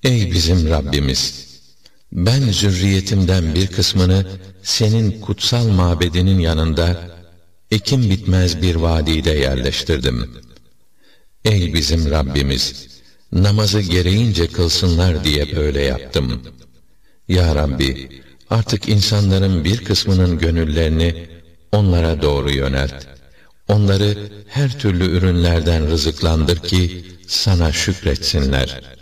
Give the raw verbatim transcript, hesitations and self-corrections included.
Ey bizim Rabbimiz! Ben zürriyetimden bir kısmını senin kutsal mabedinin yanında ekim bitmez bir vadide yerleştirdim. Ey bizim Rabbimiz! Namazı gereğince kılsınlar diye böyle yaptım. Ya Rabbi! Artık insanların bir kısmının gönüllerini onlara doğru yönelt. Onları her türlü ürünlerden rızıklandır ki sana şükretsinler.